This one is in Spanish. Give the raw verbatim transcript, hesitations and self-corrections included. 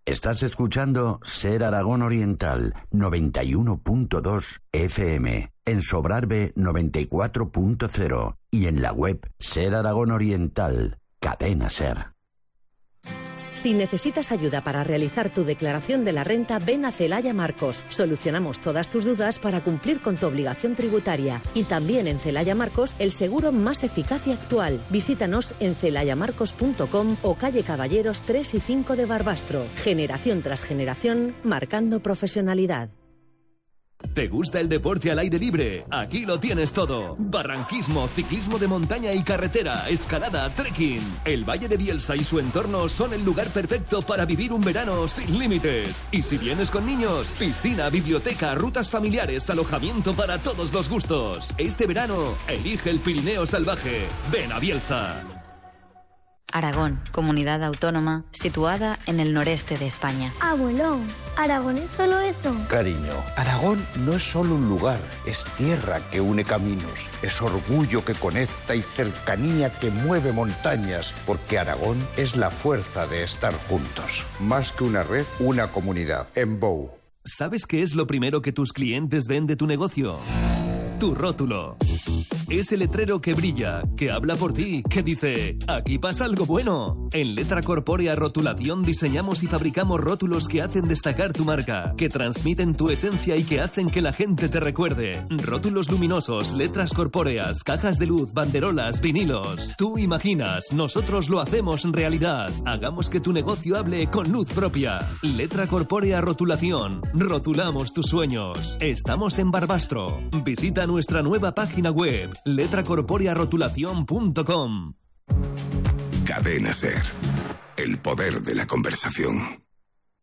Estás escuchando Ser Aragón Oriental noventa y uno punto dos F M, en Sobrarbe noventa y cuatro punto cero y en la web Ser Aragón Oriental, Cadena Ser. Si necesitas ayuda para realizar tu declaración de la renta, ven a Celaya Marcos. Solucionamos todas tus dudas para cumplir con tu obligación tributaria. Y también en Celaya Marcos, el seguro más eficaz y actual. Visítanos en celaya marcos punto com o calle Caballeros tres y cinco de Barbastro. Generación tras generación, marcando profesionalidad. ¿Te gusta el deporte al aire libre? Aquí lo tienes todo. Barranquismo, ciclismo de montaña y carretera, escalada, trekking. El Valle de Bielsa y su entorno son el lugar perfecto para vivir un verano sin límites. Y si vienes con niños, piscina, biblioteca, rutas familiares, alojamiento para todos los gustos. Este verano, elige el Pirineo Salvaje. Ven a Bielsa. Aragón, comunidad autónoma situada en el noreste de España. Abuelón, ¿Aragón es solo eso? Cariño, Aragón no es solo un lugar, es tierra que une caminos, es orgullo que conecta y cercanía que mueve montañas, porque Aragón es la fuerza de estar juntos. Más que una red, una comunidad. En Bou. ¿Sabes qué es lo primero que tus clientes ven de tu negocio? Tu rótulo. Ese letrero que brilla, que habla por ti, que dice, aquí pasa algo bueno. En Letra Corpórea Rotulación diseñamos y fabricamos rótulos que hacen destacar tu marca, que transmiten tu esencia y que hacen que la gente te recuerde. Rótulos luminosos, letras corpóreas, cajas de luz, banderolas, vinilos. Tú imaginas, nosotros lo hacemos realidad. Hagamos que tu negocio hable con luz propia. Letra Corpórea Rotulación. Rotulamos tus sueños. Estamos en Barbastro. Visita nuestra nueva página web, letra corpórea rotulación punto com. Cadena Ser. El poder de la conversación.